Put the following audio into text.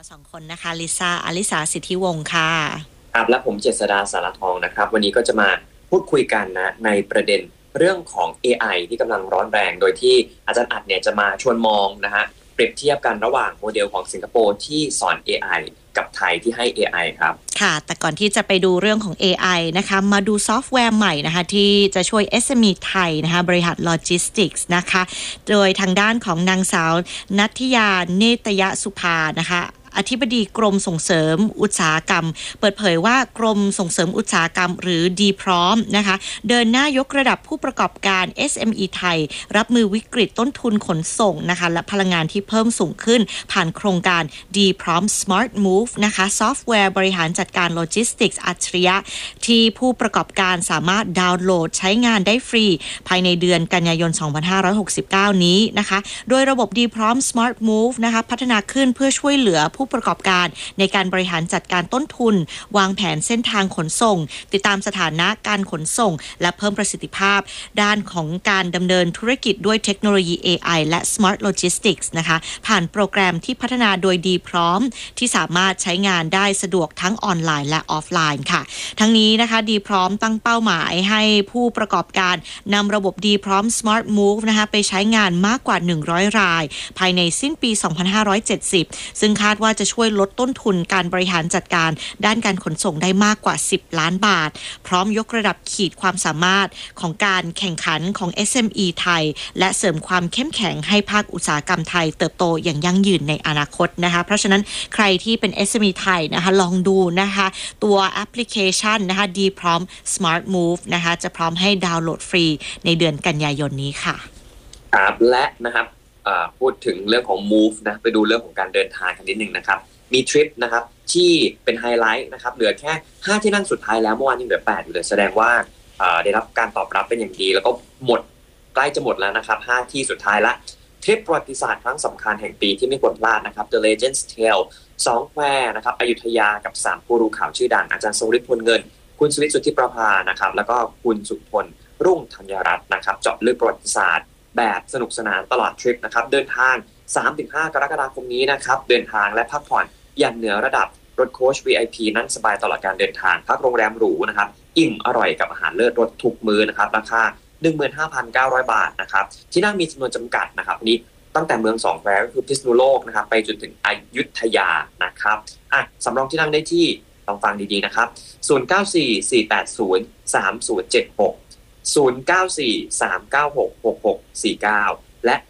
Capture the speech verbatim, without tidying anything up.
สองคนนะคะลิซ่าอลิสาสิทธิวงศ์ค่ะครับและผมเจษดาสารทองนะครับวันนี้ก็จะมาพูดคุยกันนะในประเด็นเรื่องของ เอ ไอ ที่กำลังร้อนแรงโดยที่อาจารย์อัดเนี่ยจะมาชวนมองนะฮะเปรียบเทียบกันระหว่างโมเดลของสิงคโปร์ที่สอน เอ ไอ กับไทยที่ให้ เอ ไอ ครับค่ะแต่ก่อนที่จะไปดูเรื่องของ เอ ไอ นะคะมาดูซอฟต์แวร์ใหม่นะคะที่จะช่วย เอส เอ็ม อี ไทยนะคะบริหารโลจิสติกส์นะคะโดยทางด้านของนางสาวนัทยาเนตยสุภานะคะอธิบดีกรมส่งเสริมอุตสาหกรรมเปิดเผยว่ากรมส่งเสริมอุตสาหกรรมหรือดีพร้อมนะคะเดินหน้ายกระดับผู้ประกอบการ เอส เอ็ม อี ไทยรับมือวิกฤตต้นทุนขนส่งนะคะและพลังงานที่เพิ่มสูงขึ้นผ่านโครงการดีพร้อม Smart Move นะคะซอฟต์แวร์บริหารจัดการโลจิสติกส์อัจฉริยะที่ผู้ประกอบการสามารถดาวน์โหลดใช้งานได้ฟรีภายในเดือนกันยายนสองพันห้าร้อยหกสิบเก้านี้นะคะโดยระบบดีพร้อม Smart Move นะคะพัฒนาขึ้นเพื่อช่วยเหลือผู้ประกอบการในการบริหารจัดการต้นทุนวางแผนเส้นทางขนส่งติดตามสถานะการขนส่งและเพิ่มประสิทธิภาพด้านของการดำเนินธุรกิจด้วยเทคโนโลยี เอ ไอ และ Smart Logistics นะคะผ่านโปรแกรมที่พัฒนาโดยดีพร้อมที่สามารถใช้งานได้สะดวกทั้งออนไลน์และออฟไลน์ค่ะทั้งนี้นะคะดีพร้อมตั้งเป้าหมายให้ผู้ประกอบการนำระบบดีพร้อม Smart Move นะคะไปใช้งานมากกว่าหนึ่งร้อยรายภายในสิ้นปีสองพันห้าร้อยเจ็ดสิบซึ่งคาดว่าจะช่วยลดต้นทุนการบริหารจัดการด้านการขนส่งได้มากกว่าสิบล้านบาทพร้อมยกระดับขีดความสามารถของการแข่งขันของ เอส เอ็ม อี ไทยและเสริมความเข้มแข็งให้ภาคอุตสาหกรรมไทยเติบโตอย่างยั่งยืนในอนาคตนะคะเพราะฉะนั้นใครที่เป็น เอส เอ็ม อี ไทยนะคะลองดูนะคะตัวแอปพลิเคชันนะคะ ดี พร้อม Smart Move นะคะจะพร้อมให้ดาวน์โหลดฟรีในเดือนกันยายนนี้ค่ะครับและนะครับพูดถึงเรื่องของ Move นะไปดูเรื่องของการเดินทางกันนิดนึงนะครับมีทริปนะครับที่เป็นไฮไลท์นะครับเหลือแค่ห้าที่นั่งสุดท้ายแล้วเมื่อวานยังเหลือแปดอยู่เลยแสดงว่าได้รับการตอบรับเป็นอย่างดีแล้วก็หมดใกล้จะหมดแล้วนะครับห้าที่สุดท้ายละทริปประวัติศาสตร์ครั้งสำคัญแห่งปีที่ไม่ควรพลาดนะครับ The Legends Tale สองแควนะครับอยุธยากับสามกูรูข่าวชื่อดังอาจารย์ทรงฤทธิ์พลเงินคุณสุวิทย์สุทธิประภานะครับแล้วก็คุณสุพลรุ่งธัญรัตน์นะครับเจาะลึกประวัติศาสตร์แบบสนุกสนานตลอดทริปนะครับเดินทาง สามถึงห้า กรกฎาคมนี้นะครับเดินทางและพักผ่อนอย่างเหนือระดับรถโค้ช วี ไอ พี นั่งสบายตลอดการเดินทางพักโรงแรมหรูนะครับอิ่มอร่อยกับอาหารเลิศรสทุกมื้อนะครับราคา หนึ่งหมื่นห้าพันเก้าร้อย บาทนะครับที่นั่งมีจำนวนจำกัดนะครับนี้ตั้งแต่เมืองสองแควก็คือพิษณุโลกนะครับไปจนถึงอยุธยานะครับอ่ะสำรองที่นั่งได้ที่ลองฟังดีๆนะครับศูนย์ เก้า สี่ สี่ แปด ศูนย์ สาม ศูนย์ เจ็ด หก ศูนย์ เก้า สี่ สาม เก้า หก หก หก สี่ เก้าและ